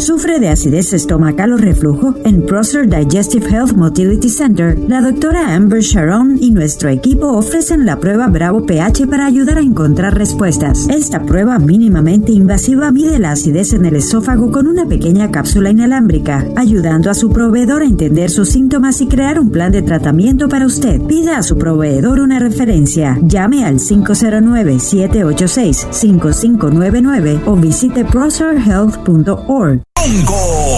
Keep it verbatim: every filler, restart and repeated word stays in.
¿Sufre de acidez estomacal o reflujo? En Prosser Digestive Health Motility Center, la doctora Amber Sharon y nuestro equipo ofrecen la prueba Bravo pH para ayudar a encontrar respuestas. Esta prueba mínimamente invasiva mide la acidez en el esófago con una pequeña cápsula inalámbrica, ayudando a su proveedor a entender sus síntomas y crear un plan de tratamiento para usted. Pida a su proveedor una referencia. Llame al cinco cero nueve, siete ocho seis, cinco cinco nueve nueve o visite prosser health punto org.